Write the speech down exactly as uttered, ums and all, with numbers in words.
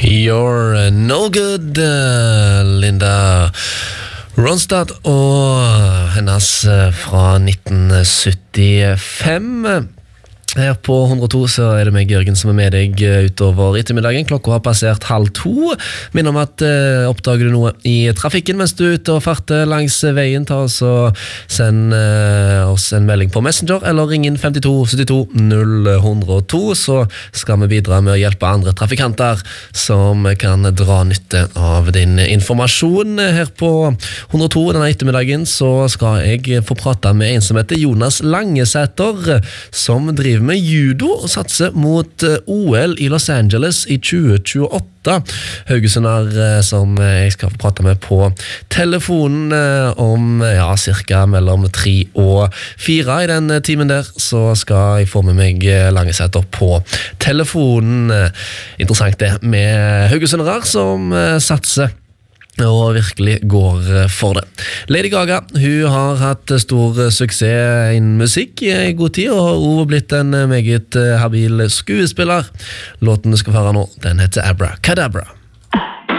You're no good, uh, Linda Ronstadt og hennes fra nitten syttifem. Her på hundre og to så er det meg, Jørgen, som er med deg utover ettermiddagen. Klokka har passert halv to. Minn om at eh, oppdager du noe i trafikken mens du er ute og farter langs veien, ta oss og send eh, oss en melding på Messenger, eller ring inn femtito syttito null ett null to, så skal vi bidra med å hjelpe andre trafikanter som kan dra nytte av din informasjon. Her på hundre og to denne ettermiddagen så skal jeg få prate med en som heter Jonas Langesæter, som driver med judo og satser mot O L i Los Angeles i tjue tjueåtte. Haugesunder som jeg skal få prate med på telefonen om ja, cirka mellom tre og fire. I den timen der så skal jeg få med meg Langesæter på telefonen. Interessant det med Haugesundere som satser og virkelig går for det. Lady Gaga, hun har hatt stor suksess innen musikk i god tid, og har også blitt en meget habil skuespiller. Låten du skal høre nå, den heter Abracadabra.